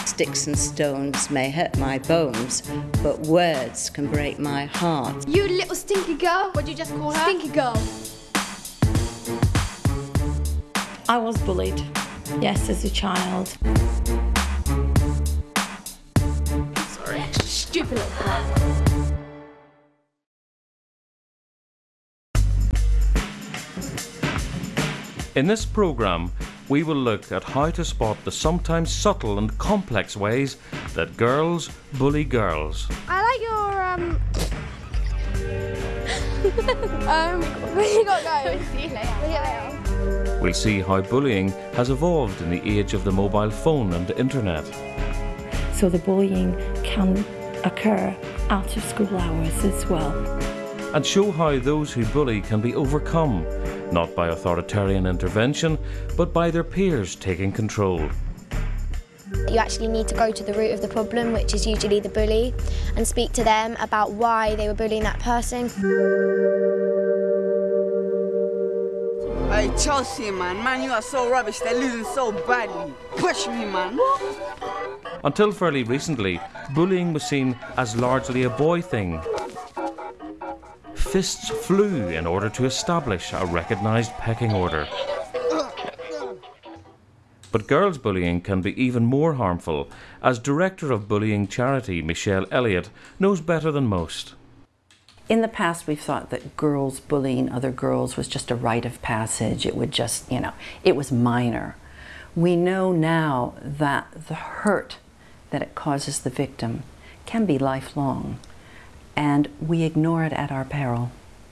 Sticks and stones may hurt my bones, but words can break my heart. You little stinky girl. What'd you just call her? Stinky girl. I was bullied, yes, as a child. Sorry. Stupid little brat. In this programme, we will look at how to spot the sometimes subtle and complex ways that girls bully girls. I like your, where you got going? See you later. We'll see how bullying has evolved in the age of the mobile phone and the internet. So the bullying can occur out of school hours as well. And show how those who bully can be overcome, not by authoritarian intervention, but by their peers taking control. You actually need to go to the root of the problem, which is usually the bully, and speak to them about why they were bullying that person. Hey, Chelsea, man, you are so rubbish, they're losing so badly. Push me, man. Until fairly recently, bullying was seen as largely a boy thing. Fists flew in order to establish a recognised pecking order. But girls' bullying can be even more harmful, as director of bullying charity Michelle Elliott knows better than most. In the past, we've thought that girls bullying other girls was just a rite of passage. It would just, it was minor. We know now that the hurt that it causes the victim can be lifelong, and we ignore it at our peril.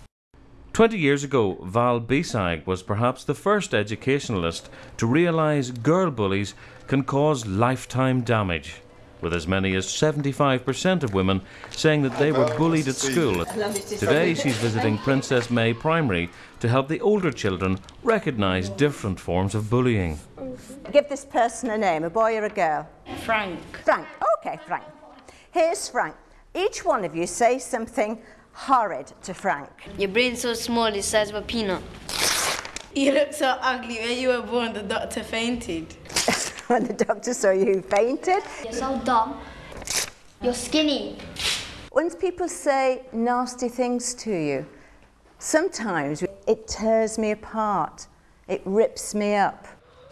20 years ago, Val Bisag was perhaps the first educationalist to realise girl bullies can cause lifetime damage, with as many as 75% of women saying that they were bullied at school. Today she's visiting Princess May Primary to help the older children recognise different forms of bullying. Give this person a name, a boy or a girl? Frank. Frank, okay, Frank. Here's Frank. Each one of you say something horrid to Frank. Your brain's so small, it's the size of a peanut. You look so ugly. When you were born, the doctor fainted. When the doctor saw you fainted. You're so dumb. You're skinny. When people say nasty things to you, sometimes it tears me apart. It rips me up.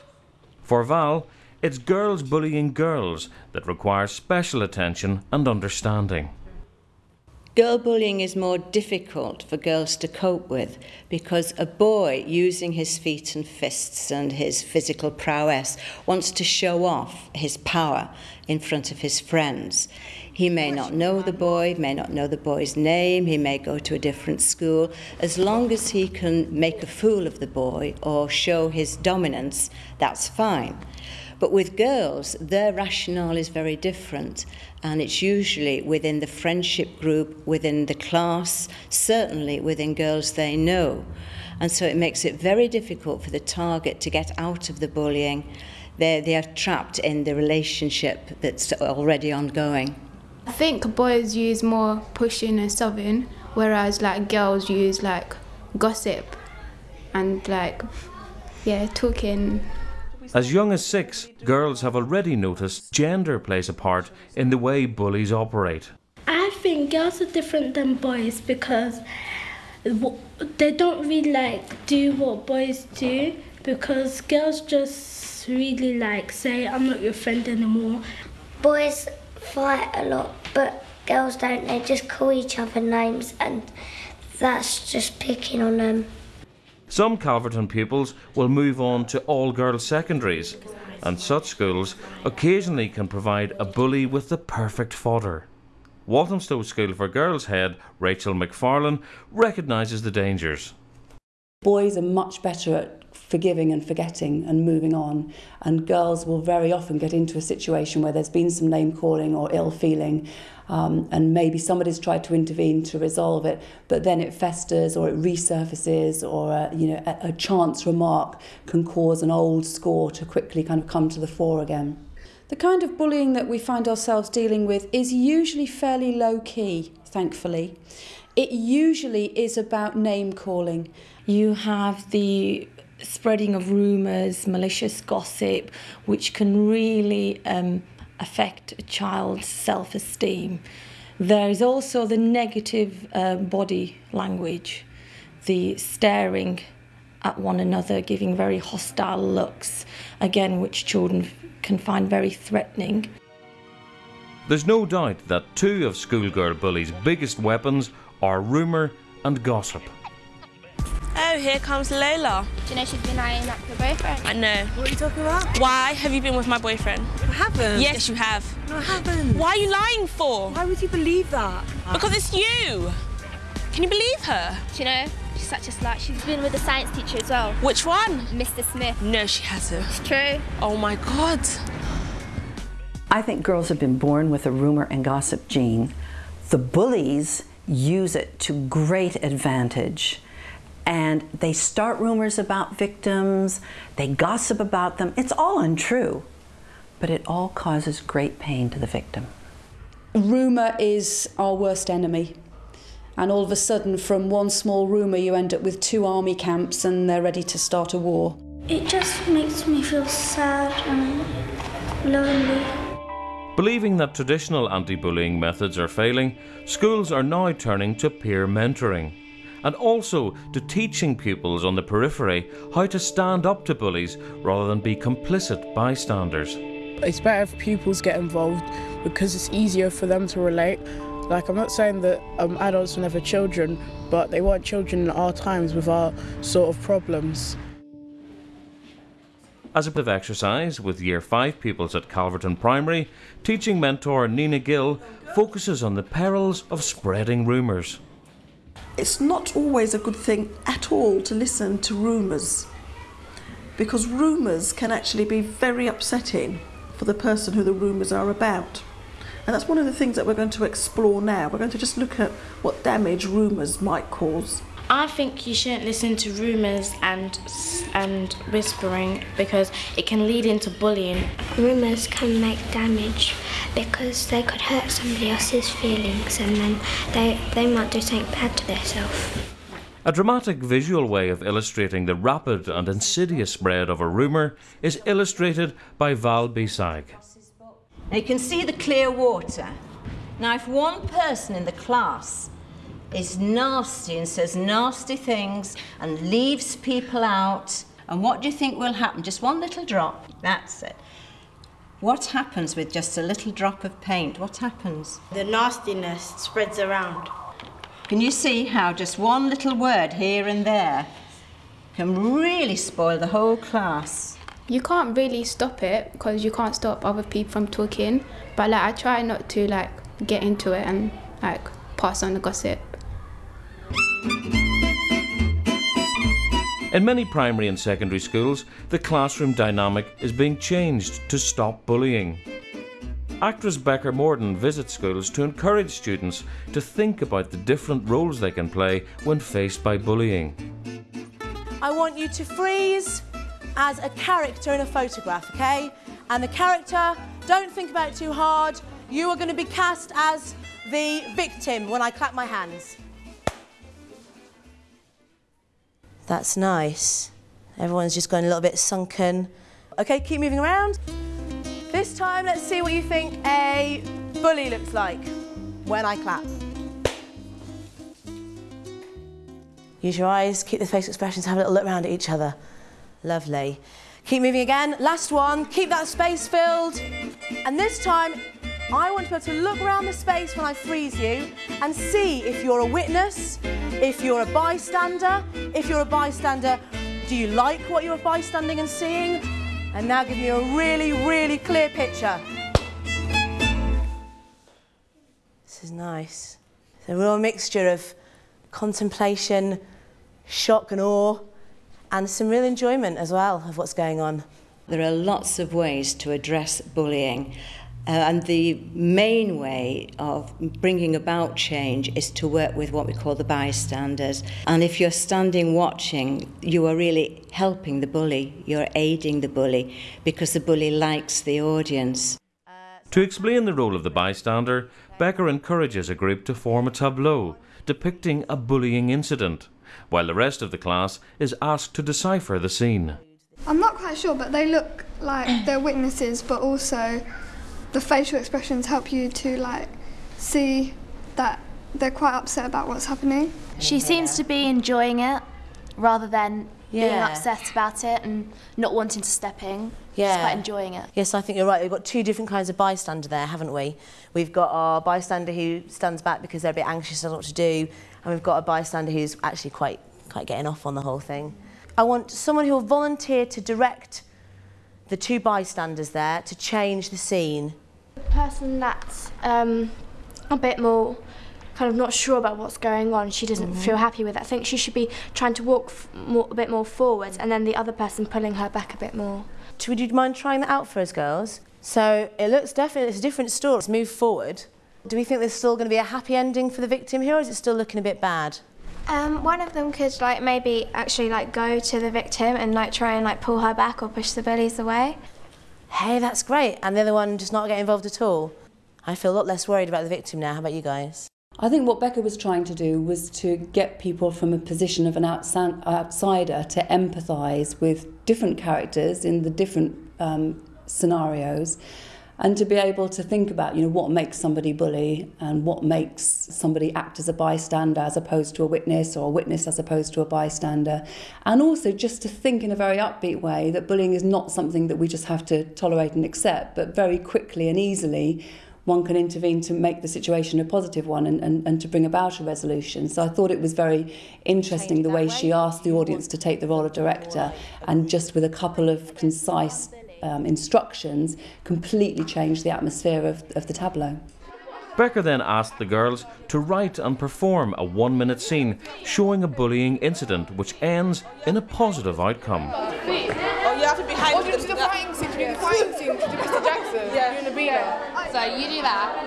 For Val, it's girls bullying girls that require special attention and understanding. Girl bullying is more difficult for girls to cope with because a boy using his feet and fists and his physical prowess wants to show off his power in front of his friends. He may not know the boy, may not know the boy's name, he may go to a different school. As long as he can make a fool of the boy or show his dominance, that's fine. But with girls, their rationale is very different, and it's usually within the friendship group, within the class, certainly within girls they know. And so it makes it very difficult for the target to get out of the bullying. They are trapped in the relationship that's already ongoing. I think boys use more pushing and shoving, whereas like girls use like gossip and talking. As young as 6, girls have already noticed gender plays a part in the way bullies operate. I think girls are different than boys because they don't really do what boys do, because girls just really say, I'm not your friend anymore. Boys fight a lot, but girls don't. They just call each other names, and that's just picking on them. Some Calverton pupils will move on to all-girls secondaries, and such schools occasionally can provide a bully with the perfect fodder. Walthamstow School for Girls head Rachel McFarlane recognises the dangers. Boys are much better at forgiving and forgetting and moving on, and girls will very often get into a situation where there's been some name calling or ill feeling, and maybe somebody's tried to intervene to resolve it, but then it festers or it resurfaces, or a chance remark can cause an old score to quickly kind of come to the fore again. The kind of bullying that we find ourselves dealing with is usually fairly low-key, thankfully. It usually is about name-calling. You have the spreading of rumours, malicious gossip, which can really affect a child's self-esteem. There is also the negative body language, the staring at one another, giving very hostile looks, again, which children can find very threatening. There's no doubt that two of schoolgirl bullies' biggest weapons are rumour and gossip. Oh, here comes Lola. Do you know she's been eyeing up your boyfriend? I know. What are you talking about? Why have you been with my boyfriend? I haven't. Yes, you have. No, I haven't. Why are you lying for? Why would you believe that? Because it's you. Can you believe her? Do you know, she's such a slut. She's been with the science teacher as well. Which one? Mr. Smith. No, she hasn't. It's true. Oh my God. I think girls have been born with a rumour and gossip gene. The bullies use it to great advantage. And they start rumours about victims, they gossip about them. It's all untrue, but it all causes great pain to the victim. Rumour is our worst enemy. And all of a sudden, from one small rumour, you end up with 2 army camps and they're ready to start a war. It just makes me feel sad and lonely. Believing that traditional anti-bullying methods are failing, schools are now turning to peer mentoring, and also to teaching pupils on the periphery how to stand up to bullies rather than be complicit bystanders. It's better if pupils get involved because it's easier for them to relate. Like, I'm not saying that adults are never children, but they weren't children in our times with our sort of problems. As a bit of exercise with Year 5 pupils at Calverton Primary, teaching mentor Nina Gill focuses on the perils of spreading rumours. It's not always a good thing at all to listen to rumours, because rumours can actually be very upsetting for the person who the rumours are about. And that's one of the things that we're going to explore now. We're going to just look at what damage rumours might cause. I think you shouldn't listen to rumours and whispering because it can lead into bullying. Rumours can make damage because they could hurt somebody else's feelings and then they might do something bad to themselves. A dramatic visual way of illustrating the rapid and insidious spread of a rumour is illustrated by Val Bisag. Now you can see the clear water. Now if one person in the class is nasty and says nasty things and leaves people out, and what do you think will happen? Just one little drop, that's it. What happens with just a little drop of paint? What happens? The nastiness spreads around. Can you see how just one little word here and there can really spoil the whole class? You can't really stop it because you can't stop other people from talking, but like I try not to like get into it and like pass on the gossip. In many primary and secondary schools, the classroom dynamic is being changed to stop bullying. Actress Becca Morden visits schools to encourage students to think about the different roles they can play when faced by bullying. I want you to freeze as a character in a photograph, okay? And the character, don't think about it too hard. You are going to be cast as the victim when I clap my hands. That's nice. Everyone's just going a little bit sunken. Okay, keep moving around. This time, let's see what you think a bully looks like when I clap. Use your eyes, keep the facial expressions, have a little look around at each other. Lovely. Keep moving again. Last one, keep that space filled. And this time, I want to be able to look around the space when I freeze you and see if you're a witness, if you're a bystander. If you're a bystander, do you like what you're bystanding and seeing? And now give me a really, really clear picture. This is nice. It's a real mixture of contemplation, shock and awe, and some real enjoyment as well of what's going on. There are lots of ways to address bullying. And the main way of bringing about change is to work with what we call the bystanders. And if you're standing watching, you are really helping the bully, you're aiding the bully, because the bully likes the audience. To explain the role of the bystander, Becker encourages a group to form a tableau depicting a bullying incident, while the rest of the class is asked to decipher the scene. I'm not quite sure, but they look like they're witnesses, but also the facial expressions help you to like see that they're quite upset about what's happening. She seems to be enjoying it rather than being upset about it and not wanting to step in. Yeah. She's quite enjoying it. Yes, I think you're right. We've got two different kinds of bystander there, haven't we? We've got our bystander who stands back because they're a bit anxious, doesn't know what to do, and we've got a bystander who's actually quite getting off on the whole thing. I want someone who will volunteer to direct the two bystanders there to change the scene. The person that's a bit more kind of not sure about what's going on, she doesn't feel happy with it. I think she should be trying to walk a bit more forwards, and then the other person pulling her back a bit more. Would you mind trying that out for us, girls? So it looks definitely, it's a different story. Let's move forward. Do we think there's still going to be a happy ending for the victim here, or is it still looking a bit bad? One of them could like maybe actually like go to the victim and like try and like pull her back or push the bullies away. Hey, that's great. And the other one just not get involved at all. I feel a lot less worried about the victim now. How about you guys? I think what Becca was trying to do was to get people from a position of an outsider to empathise with different characters in the different scenarios, and to be able to think about, you know, what makes somebody bully and what makes somebody act as a bystander as opposed to a witness, or a witness as opposed to a bystander. And also just to think in a very upbeat way that bullying is not something that we just have to tolerate and accept, but very quickly and easily one can intervene to make the situation a positive one and to bring about a resolution. So I thought it was very interesting the way she asked the audience to take the role of director, and just with a couple of concise instructions completely changed the atmosphere of the tableau. Becca then asked the girls to write and perform a 1-minute scene showing a bullying incident which ends in a positive outcome. Oh, you have to be behind the fighting scene, to do the fighting scene, to do Mr. Jackson. Yeah. You're in a So you do that.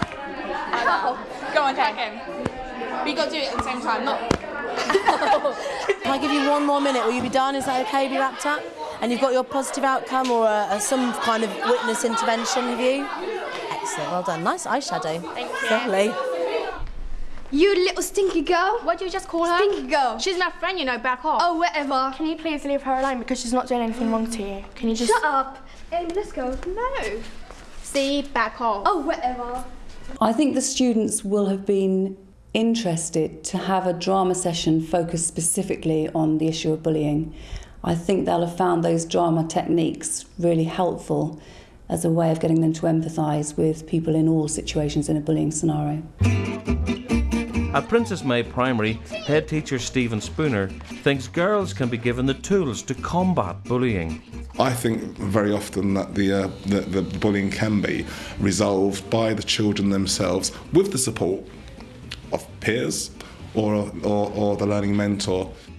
Go on, check him. But you got to do it at the same time, not... Can I give you 1 more minute? Will you be done? Is that okay? Be wrapped up? And you've got your positive outcome or some kind of witness intervention, have you? Excellent, well done. Nice eyeshadow. Thank you. Lovely. You little stinky girl. What did you just call her? Stinky girl. She's my friend, you know, back off. Oh, whatever. Can you please leave her alone because she's not doing anything wrong to you? Can you just... Shut up. Let's go. No. See, back off. Oh, whatever. I think the students will have been interested to have a drama session focused specifically on the issue of bullying. I think they'll have found those drama techniques really helpful as a way of getting them to empathise with people in all situations in a bullying scenario. At Princess May Primary, head teacher Stephen Spooner thinks girls can be given the tools to combat bullying. I think very often that the bullying can be resolved by the children themselves with the support of peers or the learning mentor.